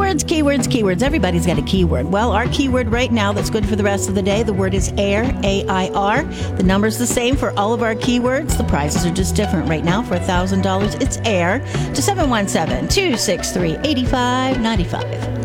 Keywords, keywords, keywords. Everybody's got a keyword. Well, our keyword right now that's good for the rest of the day, the word is AIR, A-I-R. The number's the same for all of our keywords. The prizes are just different right now. For $1,000, it's AIR to 717-263-8595.